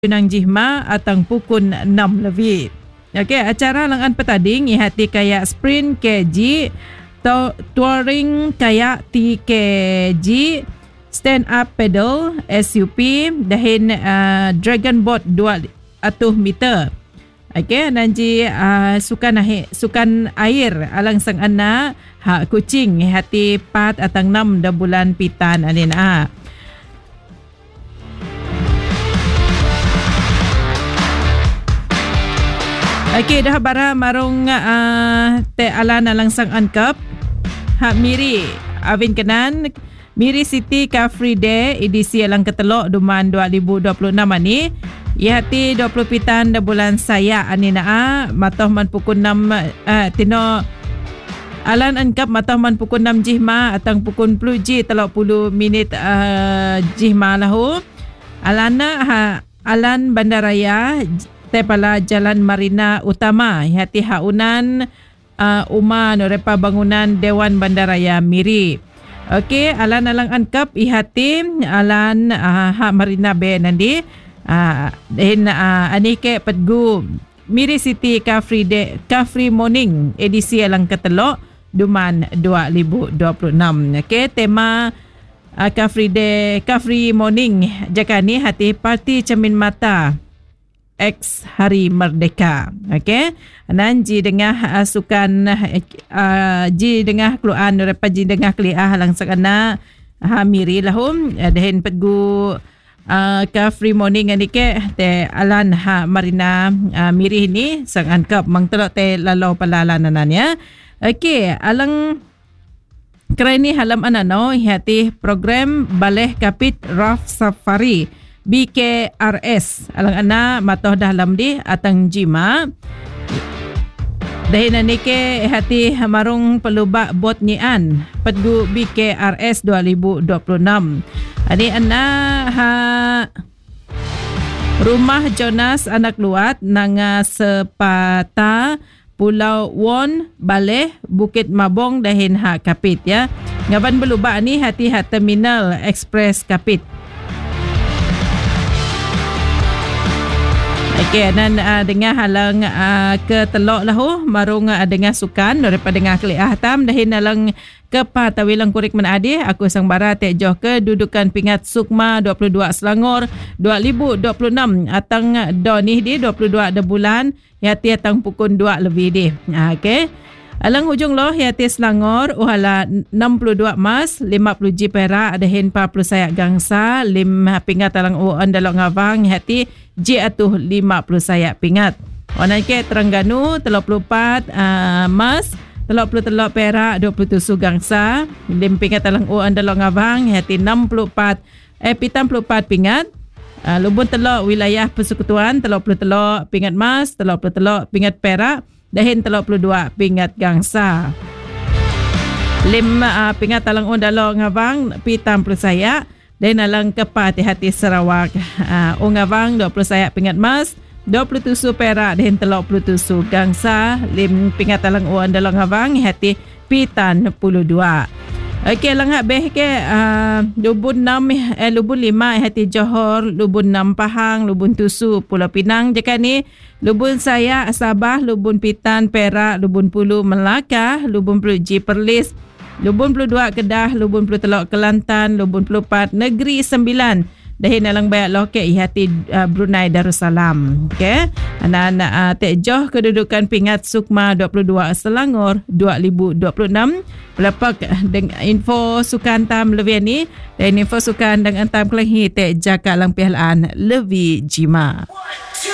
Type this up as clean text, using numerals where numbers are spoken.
Pinang Jihma atang pukul 6 lebih. Okey, acara langan petading ihati kayak sprint KG, touring kayak TKG, stand up paddle SUP, dahin dragon boat 200 meter. Okey, nanti sukan air alang sang anak kucing hati 4 atau 6 dah bulan pitan anin Okey, dah bara marung te alan alang sang angkap Miri Avin Kenan Miri City Car Free Day edisi alang ketelok Duman 2026 ni. Ihati 20 pitan dah bulan saya anina matoh man pukul 6 tino alan angkap matoh man pukul 6 jihma atang pukul 10 ji 30 minit jihma lahu alana alan bandaraya tepala jalan Marina Utama ihati haunan Uma Norepa bangunan Dewan Bandaraya Miri. Okey, alan alang angkap ihati alan Marina Bay nanti anike pedgu Miri City Car Free Day, Car Free Morning edisi alang ketelok Duman 2026. Okey, tema Car Free Day, Car Free Morning jaka ni hati parti cermin mata X Hari Merdeka. Okey, nan ji dengah sukan ji dengah keluan repa ji dengah kliah langsung ana Miri lahum dahin pedgu Car Free Morning ni ke te alan Marina Miri ni sang angkap mang telok te lalau palalanan ya. Okey, alang kerani halam anano hati program Baleh Kapit Raf Safari BKRS alang ana matoh dalam di atang jima dahin ni ke hati marung pelubak bot nian pedgu BKRS 2026 ani ana rumah Jonas anak luat nanga sepata Pulau Won Baleh Bukit Mabong dahin Kapit ya ngaban belubak ni hati terminal express Kapit. Okey, dan dengar halang ke telok lahu marung dengar sukan daripada dengar kliah tam dahin halang ke patawilang kurik menadi aku sang bara tek joh ke dudukan pingat Sukma 22 Selangor 2026 atang do ni di 22 de bulan yati atang pukul 2 lebih di. Okey. Alang hujung loh yati Selangor uhala 62 emas 50 ji perak dahin 40 sayak gangsa 5 pingat alang andalok ngavang yati ji atuh 50 sayak pingat. Orang ke Terengganu 34 emas 33 perak 20 tusuk gangsa 5 pingat alang andalok ngavang yati 74 pingat. Lubun telok wilayah persekutuan 33 pingat emas 33 pingat perak dahin 32 pingat gangsa 5 pingat alang undalo ngavang pitam puluh sayak dahin alang kepa hati Sarawak ngavang 20 sayak pingat emas 20 tusuk perak dahin 30 tusuk gangsa 5 pingat alang undalo ngavang hati pitan 12. Okey, langak beh ke Lubun 6 Lubun 5 hati Johor, Lubun 6 Pahang, Lubun Tusu Pulau Pinang jeka ni, Lubun Saya Sabah, Lubun Pitan Perak, Lubun Pulu Melaka, Lubun Pulu Ji Perlis, Lubun Pulu 2 Kedah, Lubun Pulu Telok Kelantan, Lubun Pulu 4 Negeri Sembilan dahin alang bayak loke ihati Brunei Darussalam. Okey, anak-anak tek joh kedudukan pingat Sukma 22 Selangor 2026 pelapak dengan info sukan tam lebih ni dan info sukan dengan tam kelahi tek jaka lang pihlaan lebih jima.